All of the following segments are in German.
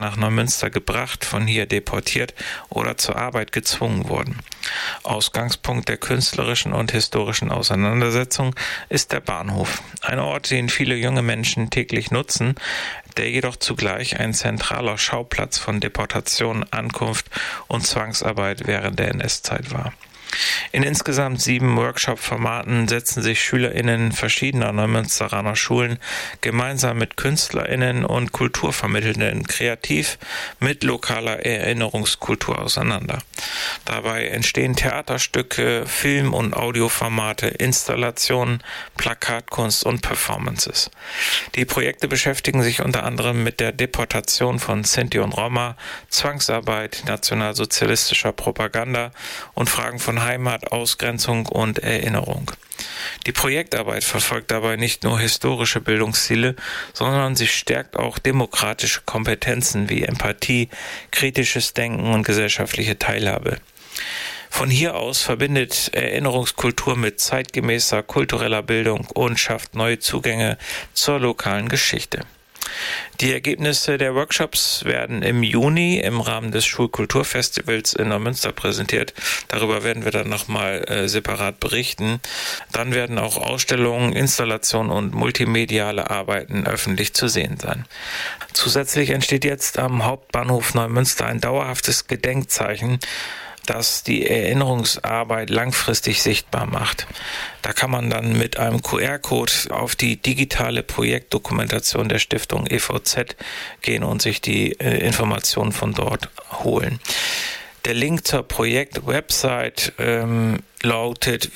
nach Neumünster gebracht, von hier deportiert oder zur Arbeit gezwungen wurden. Ausgangspunkt der künstlerischen und historischen Auseinandersetzung ist der Bahnhof, ein Ort, den viele junge Menschen täglich nutzen, der jedoch zugleich ein zentraler Schauplatz von Deportation, Ankunft und Zwangsarbeit während der NS-Zeit war. In insgesamt 7 Workshop-Formaten setzen sich SchülerInnen verschiedener Neumünsteraner Schulen gemeinsam mit KünstlerInnen und Kulturvermittelnden kreativ mit lokaler Erinnerungskultur auseinander. Dabei entstehen Theaterstücke, Film- und Audioformate, Installationen, Plakatkunst und Performances. Die Projekte beschäftigen sich unter anderem mit der Deportation von Sinti und Roma, Zwangsarbeit, nationalsozialistischer Propaganda und Fragen von Heimat, Ausgrenzung und Erinnerung. Die Projektarbeit verfolgt dabei nicht nur historische Bildungsziele, sondern sie stärkt auch demokratische Kompetenzen wie Empathie, kritisches Denken und gesellschaftliche Teilhabe. Von hier aus verbindet Erinnerungskultur mit zeitgemäßer kultureller Bildung und schafft neue Zugänge zur lokalen Geschichte. Die Ergebnisse der Workshops werden im Juni im Rahmen des Schulkulturfestivals in Neumünster präsentiert. Darüber werden wir dann nochmal separat berichten. Dann werden auch Ausstellungen, Installationen und multimediale Arbeiten öffentlich zu sehen sein. Zusätzlich entsteht jetzt am Hauptbahnhof Neumünster ein dauerhaftes Gedenkzeichen, das die Erinnerungsarbeit langfristig sichtbar macht. Da kann man dann mit einem QR-Code auf die digitale Projektdokumentation der Stiftung EVZ gehen und sich die Informationen von dort holen. Der Link zur Projektwebsite lautet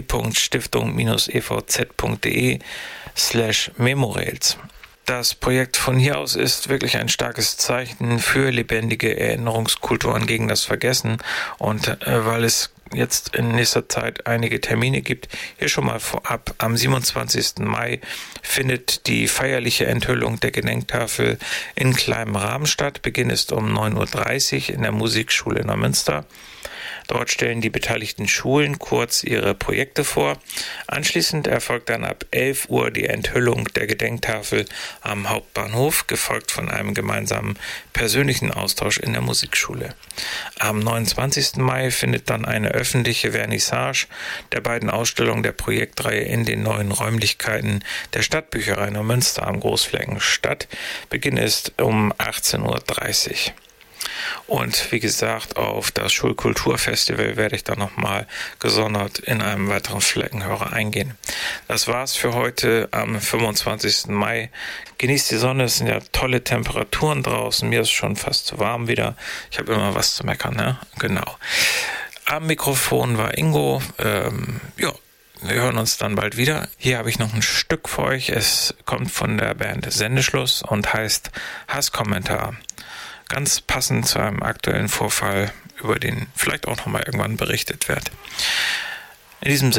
www.stiftung-evz.de/Memorials. Das Projekt von hier aus ist wirklich ein starkes Zeichen für lebendige Erinnerungskulturen gegen das Vergessen. Und weil es jetzt in nächster Zeit einige Termine gibt, hier schon mal vorab, am 27. Mai findet die feierliche Enthüllung der Gedenktafel in kleinem Rahmen statt. Beginn ist um 9:30 Uhr in der Musikschule Neumünster. Dort stellen die beteiligten Schulen kurz ihre Projekte vor. Anschließend erfolgt dann ab 11 Uhr die Enthüllung der Gedenktafel am Hauptbahnhof, gefolgt von einem gemeinsamen persönlichen Austausch in der Musikschule. Am 29. Mai findet dann eine öffentliche Vernissage der beiden Ausstellungen der Projektreihe in den neuen Räumlichkeiten der Stadtbücherei Neumünster am Großflecken statt. Beginn ist um 18:30 Uhr. Und wie gesagt, auf das Schulkulturfestival werde ich dann nochmal gesondert in einem weiteren Fleckenhörer eingehen. Das war's für heute am 25. Mai. Genießt die Sonne, es sind ja tolle Temperaturen draußen. Mir ist schon fast zu warm wieder. Ich habe immer was zu meckern, ne? Genau. Am Mikrofon war Ingo. Wir hören uns dann bald wieder. Hier habe ich noch ein Stück für euch. Es kommt von der Band Sendeschluss und heißt Hasskommentar. Ganz passend zu einem aktuellen Vorfall, über den vielleicht auch nochmal irgendwann berichtet wird. In diesem Sinne.